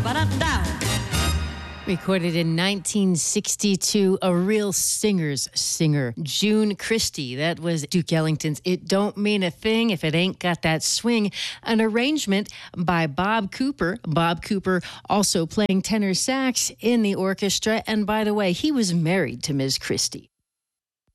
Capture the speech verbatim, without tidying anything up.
Ba-da-da. Recorded in nineteen sixty-two, a real singer's singer, June Christy. That was Duke Ellington's It Don't Mean a Thing If It Ain't Got That Swing, an arrangement by Bob Cooper. Bob Cooper also playing tenor sax in the orchestra. And by the way, he was married to Miz Christy.